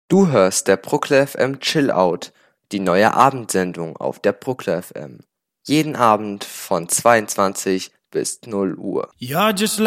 Du hörst der Bruckler FM Chill Out, die neue Abendsendung auf der Bruckler FM. Jeden Abend von 22 bis 0 Uhr. You're just